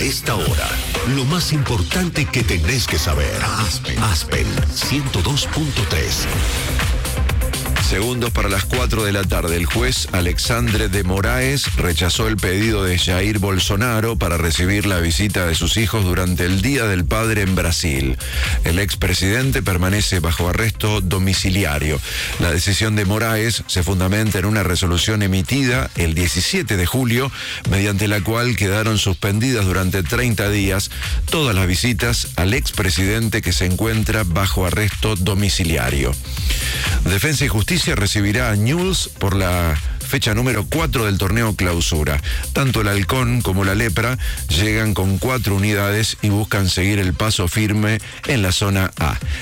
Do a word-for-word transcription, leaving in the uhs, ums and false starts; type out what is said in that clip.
A esta hora, lo más importante que tenés que saber. Aspen, Aspen ciento dos punto tres. Segundos para las cuatro de la tarde. El juez Alexandre de Moraes rechazó el pedido de Jair Bolsonaro para recibir la visita de sus hijos durante el Día del Padre en Brasil. El expresidente permanece bajo arresto domiciliario. La decisión de Moraes se fundamenta en una resolución emitida el diecisiete de julio, mediante la cual quedaron suspendidas durante treinta días todas las visitas al expresidente que se encuentra bajo arresto domiciliario. Defensa y Justicia recibirá a Newell's por la fecha número cuatro del torneo Clausura. Tanto el Halcón como la Lepra llegan con cuatro unidades y buscan seguir el paso firme en la zona A.